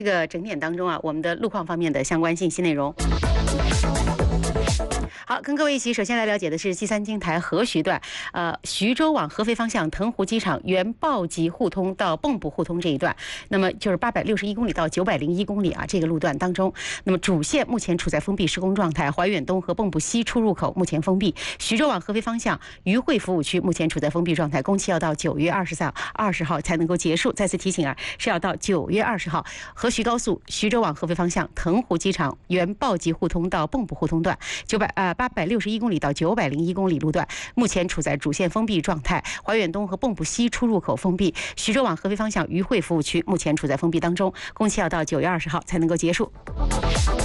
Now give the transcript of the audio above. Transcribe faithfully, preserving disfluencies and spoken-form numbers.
这个整点当中啊，我们的路况方面的相关信息内容。好，跟各位一起，首先来了解的是 G 三京台合徐段，呃，徐州往合肥方向腾湖机场原报集互通到蚌埠互通这一段，那么就是八百六十一公里到九百零一公里啊，这个路段当中，那么主线目前处在封闭施工状态，怀远东和蚌埠西出入口目前封闭，徐州往合肥方向渝汇服务区目前处在封闭状态，工期要到九月二十号二十号才能够结束。再次提醒啊，是要到九月二十号，合徐高速徐州往合肥方向腾湖机场原报集互通到蚌埠互通段九百啊。八百六十一公里到九百零一公里路段，目前处在主线封闭状态，怀远东和蚌埠西出入口封闭，徐州往合肥方向渝汇服务区目前处在封闭当中，工期要到九月二十号才能够结束。